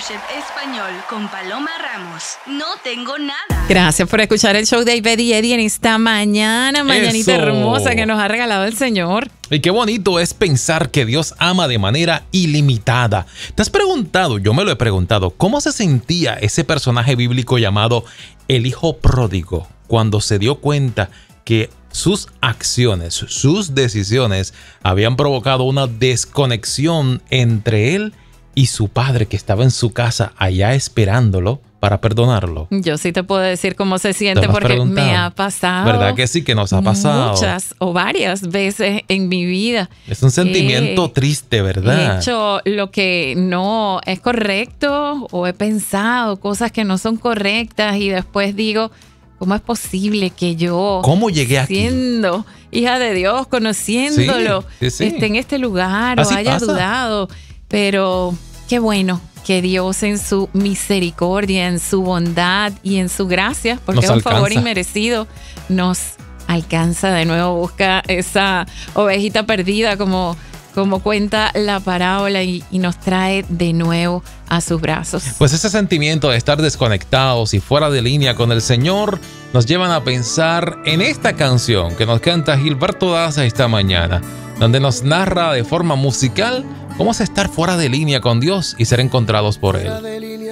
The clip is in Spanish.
Chef Español con Paloma Ramos. No tengo nada. Gracias por escuchar el show de Ivette y Eddie en esta mañanita hermosa que nos ha regalado el Señor. Y qué bonito es pensar que Dios ama de manera ilimitada. ¿Te has preguntado, yo me lo he preguntado, cómo se sentía ese personaje bíblico llamado el Hijo Pródigo cuando se dio cuenta que sus acciones, sus decisiones habían provocado una desconexión entre él y su padre que estaba en su casa allá esperándolo para perdonarlo? Yo sí te puedo decir cómo se siente porque me ha pasado. ¿Verdad que sí que nos ha pasado? Muchas o varias veces en mi vida. Es un sentimiento triste, ¿verdad? He hecho lo que no es correcto o he pensado cosas que no son correctas y después digo, ¿cómo es posible que yo, ¿cómo llegué aquí? Siendo hija de Dios, conociéndolo, esté en este lugar o haya dudado? Pero qué bueno que Dios en su misericordia, en su bondad y en su gracia, porque es un favor inmerecido, nos alcanza de nuevo, busca esa ovejita perdida como cuenta la parábola y nos trae de nuevo a sus brazos. Pues ese sentimiento de estar desconectados y fuera de línea con el Señor nos llevan a pensar en esta canción que nos canta Gilberto Daza esta mañana, donde nos narra de forma musical cómo es estar fuera de línea con Dios y ser encontrados por Él.